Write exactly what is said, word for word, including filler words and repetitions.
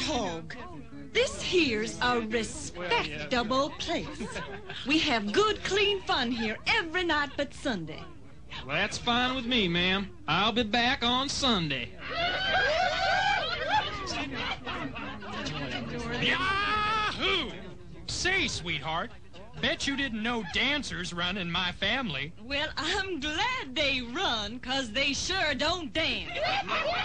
Hog, this here's a respectable place. We have good, clean fun here every night but Sunday. Well, that's fine with me, ma'am. I'll be back on Sunday. Yahoo! Say, sweetheart, bet you didn't know dancers run in my family. Well, I'm glad they run, 'cause they sure don't dance.